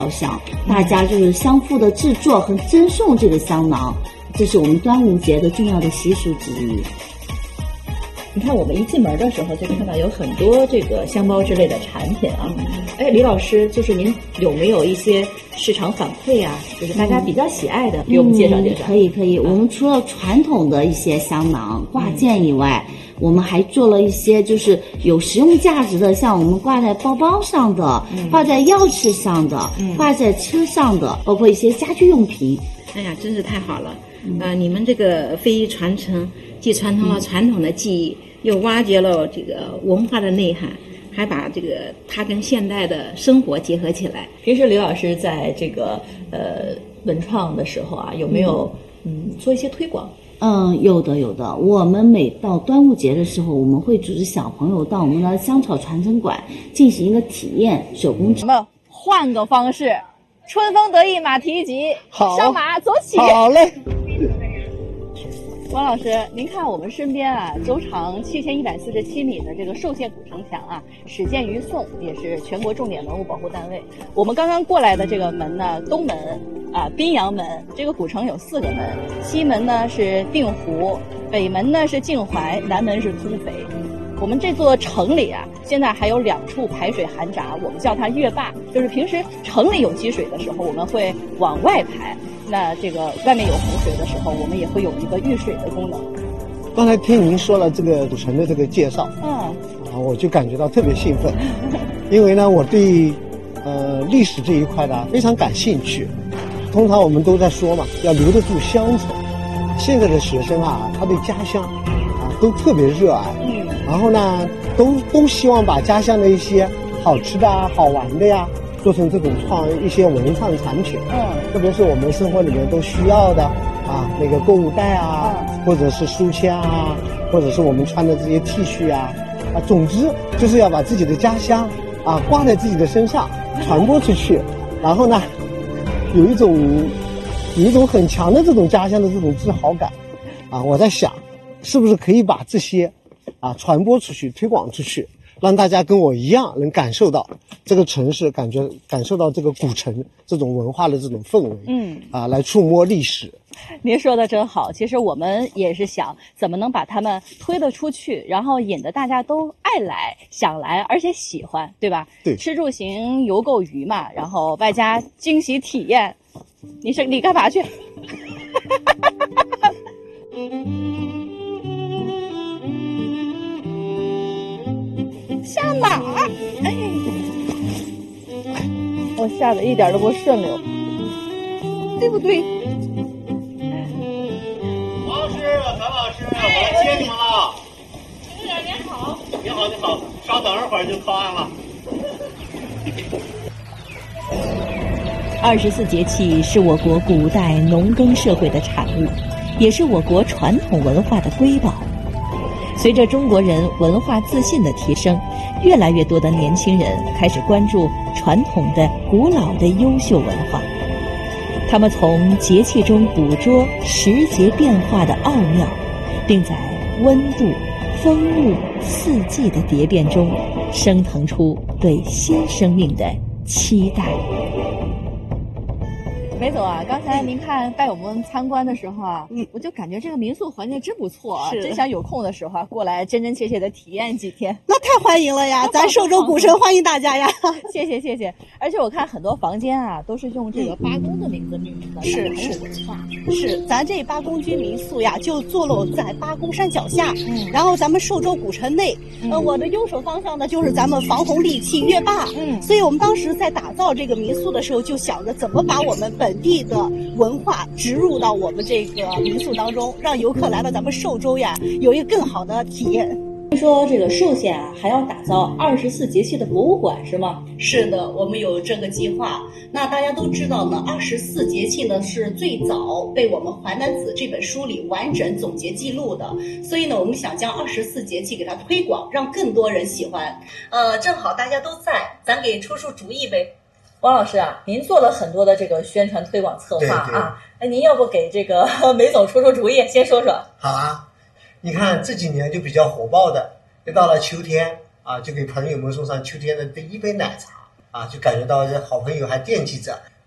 香，大家就是相互的制作和赠送这个香囊，这是我们端午节的重要的习俗之一。 你看我们一进门的时候就看到有很多这个香包之类的产品啊。李老师，就是您有没有一些市场反馈啊，就是大家比较喜爱的，给我们介绍介绍？ 可以。我们除了传统的一些香囊挂件以外，我们还做了一些就是有实用价值的，像我们挂在包包上的，挂在钥匙上的，挂在车上的，包括一些家居用品。 哎呀，真是太好了！你们这个非遗传承，既传承了传统的技艺，又挖掘了这个文化的内涵，还把这个它跟现代的生活结合起来。平时刘老师在这个文创的时候啊，有没有做一些推广？ 有的。我们每到端午节的时候，我们会组织小朋友到我们的香草传承馆进行一个体验手工。 咱们换个方式，春风得意马蹄疾，上马走起！ 好嘞。 王老师，您看我们身边啊，周长7147米的这个寿县古城墙啊，始建于宋，也是全国重点文物保护单位。我们刚刚过来的这个门呢，东门啊，宾阳门。这个古城有4个门，西门呢是定湖，北门呢是靖淮，南门是通肥。我们这座城里啊，现在还有2处排水涵闸，我们叫它月坝，就是平时城里有积水的时候，我们会往外排。那这个外面有洪水的时候，我们也会有一个遇水的功能。 刚才听您说了这个古城的这个介绍，我就感觉到特别兴奋，因为呢，我对历史这一块呢非常感兴趣。通常我们都在说嘛，要留得住乡愁。现在的学生啊，他对家乡都特别热爱，然后呢，都希望把家乡的一些好吃的好玩的呀，做成这种一些文创产品，特别是我们生活里面都需要的那个购物袋啊，或者是书签啊，或者是我们穿的这些 T 恤啊，总之就是要把自己的家乡挂在自己的身上，传播出去，然后呢，有一种很强的这种家乡的这种自豪感，我在想，是不是可以把这些传播出去，推广出去。让大家跟我一样能感受到这个城市，感受到这个古城这种文化的这种氛围，来触摸历史。 您说的真好，其实我们也是想怎么能把他们推得出去，然后引得大家都爱来、想来，而且喜欢，对吧？ 对， 吃住行游购娱嘛，然后外加惊喜体验。你干嘛去？下马！哎，我下的一点都不顺溜，对不对？ 王老师、樊老师，我来接你们了。 您好。 你好，稍等一会儿就靠岸了。 24节气是我国古代农耕社会的产物，也是我国传统文化的瑰宝。随着中国人文化自信的提升，越来越多的年轻人开始关注传统的、古老的优秀文化。他们从节气中捕捉时节变化的奥妙，并在温度、风物、四季的蝶变中，升腾出对新生命的期待。 梅总啊，刚才您看带我们参观的时候啊，我就感觉这个民宿环境真不错啊，真想有空的时候过来真真切切的体验几天。 那太欢迎了呀，咱寿州古城欢迎大家呀！ 谢谢。而且我看很多房间啊，都是用这个八公的名字命名的， 是文化。 是，咱这八公居民宿呀，就坐落在八公山脚下，然后咱们寿州古城内，我的右手方向呢就是咱们防洪利器月坝，所以我们当时在打造这个民宿的时候，就想着怎么把我们本地的文化植入到我们这个民宿当中，让游客来到咱们寿州呀，有一个更好的体验。 听说这个寿县啊，还要打造24节气的博物馆，是吗？ 是的，我们有这个计划。那大家都知道呢，24节气呢是最早被我们《淮南子》这本书里完整总结记录的，所以呢，我们想将24节气给它推广，让更多人喜欢。正好大家都在，咱给出主意呗。 王老师啊，您做了很多的这个宣传推广策划啊，您要不给这个梅总出主意，先说说。 好啊。你看这几年就比较火爆的，就到了秋天就给朋友们送上秋天的第一杯奶茶啊，就感觉到这好朋友还惦记着。